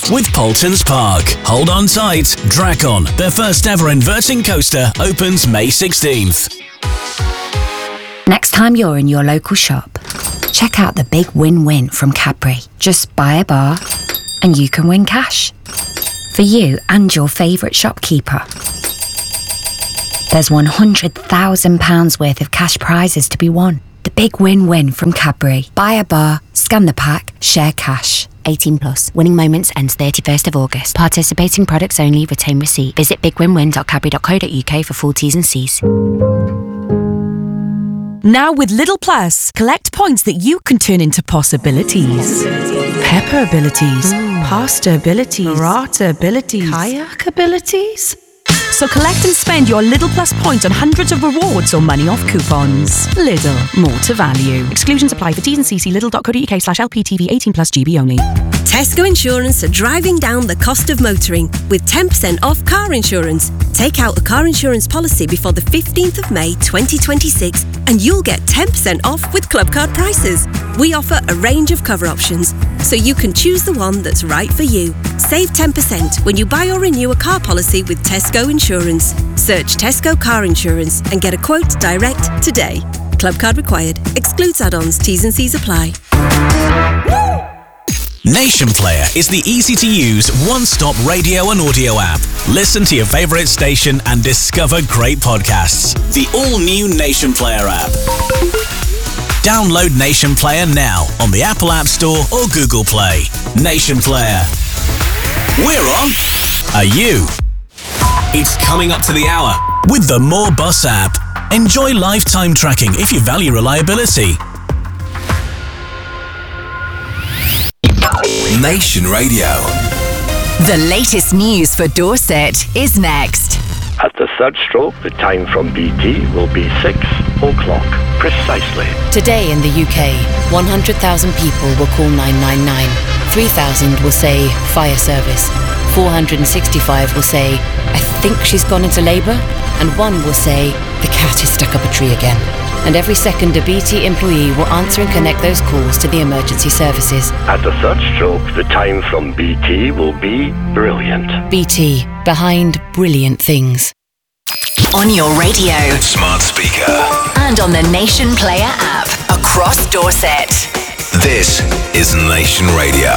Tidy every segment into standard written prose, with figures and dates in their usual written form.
with Poultons Park. Hold on tight. Dracon, their first ever inverting coaster, opens May 16th. Next time you're in your local shop, check out the big win-win from Cadbury. Just buy a bar and you can win cash. For you and your favourite shopkeeper. There's £100,000 worth of cash prizes to be won. The big win-win from Cadbury. Buy a bar, scan the pack, share cash. 18 plus. Winning moments ends 31st of August. Participating products only. Retain receipt. Visit bigwinwin.cadbury.co.uk for full T's and C's. Now with Lidl Plus, collect points that you can turn into possibilities. Pepper abilities, pasta abilities, burrata abilities, kayak abilities. So collect and spend your Lidl Plus points on hundreds of rewards or money off coupons. Lidl, more to value. Exclusions apply for T's and C's. Lidl.co.uk/LPTV 18 plus GB only. Tesco Insurance are driving down the cost of motoring with 10% off car insurance. Take out a car insurance policy before the 15th of May 2026 and you'll get 10% off with Club Card prices. We offer a range of cover options, so you can choose the one that's right for you. Save 10% when you buy or renew a car policy with Tesco Insurance. Search Tesco Car Insurance and get a quote direct today. Club Card required. Excludes add-ons. T's and C's apply. Nation Player is the easy-to-use, one-stop radio and audio app. Listen to your favourite station and discover great podcasts. The all-new Nation Player app. Download Nation Player now on the Apple App Store or Google Play. Nation Player. We're on. Are you? It's coming up to the hour with the More Bus app. Enjoy lifetime tracking if you value reliability. Nation Radio. The latest news for Dorset is next. At the third stroke, the time from BT will be 6 o'clock precisely. Today in the UK, 100,000 people will call 999. 3,000 will say fire service. 465 will say, I think she's gone into labour. And one will say, the cat is stuck up a tree again. And every second a BT employee will answer and connect those calls to the emergency services. At the third stroke, the time from BT will be brilliant. BT, behind brilliant things. On your radio, Smart speaker. and on the Nation Player app across Dorset. This is Nation Radio.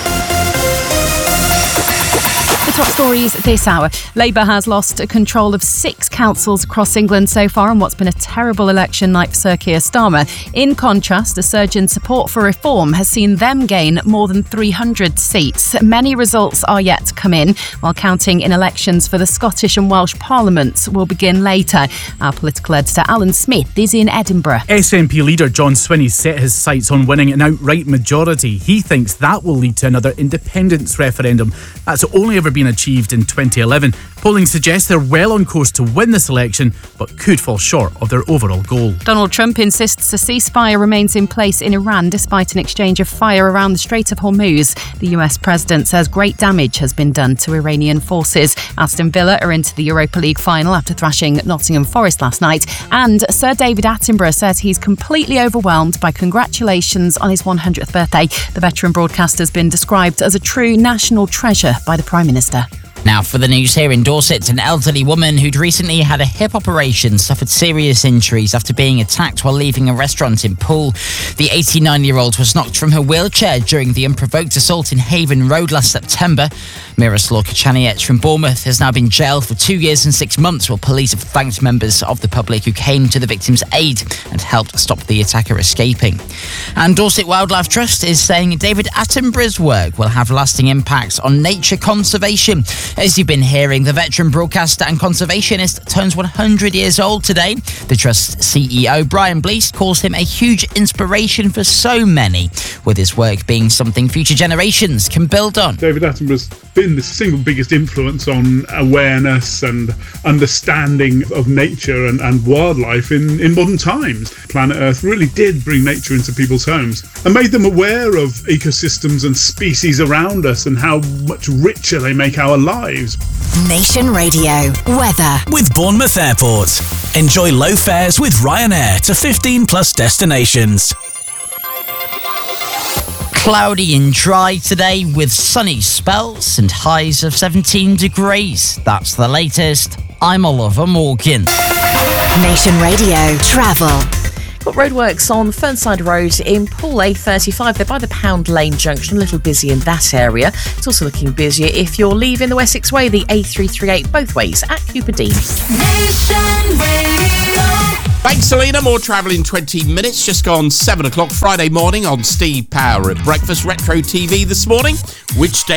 The top stories this hour. Labour has lost control of 6 councils across England so far in what's been a terrible election night for Sir Keir Starmer. In contrast, a surge in support for reform has seen them gain more than 300 seats. Many results are yet to come in, while counting in elections for the Scottish and Welsh Parliaments will begin later. Our political editor Alan Smith is in Edinburgh. SNP leader John Swinney set his sights on winning an outright majority. He thinks that will lead to another independence referendum. That's only ever been achieved in 2011. Polling suggests they're well on course to win this election, but could fall short of their overall goal. Donald Trump insists a ceasefire remains in place in Iran despite an exchange of fire around the Strait of Hormuz. The US president says great damage has been done to Iranian forces. Aston Villa are into the Europa League final after thrashing Nottingham Forest last night. And Sir David Attenborough says he's completely overwhelmed by congratulations on his 100th birthday. The veteran broadcaster has been described as a true national treasure by the Prime Minister. Now for the news here in Dorset, an elderly woman who'd recently had a hip operation suffered serious injuries after being attacked while leaving a restaurant in Poole. The 89-year-old was knocked from her wheelchair during the unprovoked assault in Haven Road last September. Miroslav Kachaniec from Bournemouth has now been jailed for 2 years and 6 months, while police have thanked members of the public who came to the victim's aid and helped stop the attacker escaping. And Dorset Wildlife Trust is saying David Attenborough's work will have lasting impacts on nature conservation. As you've been hearing, the veteran broadcaster and conservationist turns 100 years old today. The Trust's CEO, Brian Blease, calls him a huge inspiration for so many, with his work being something future generations can build on. David Attenborough's been the single biggest influence on awareness and understanding of nature and wildlife in modern times. Planet Earth really did bring nature into people's homes and made them aware of ecosystems and species around us and how much richer they make our lives. Nation Radio weather with Bournemouth Airport. Enjoy low fares with Ryanair to 15 plus destinations. Cloudy and dry today with sunny spells and highs of 17 degrees. That's the latest. I'm Oliver Morgan. Nation Radio Travel. Got roadworks on Fernside Road in Poole A35. They're by the Pound Lane junction, a little busy in that area. It's also looking busier if you're leaving the Wessex Way, the A338 both ways at Cooper Dean. Nation Radio. Thanks, Selena. More travel in 20 minutes. Just gone 7 o'clock Friday morning on Steve Power at Breakfast Retro TV this morning. Which day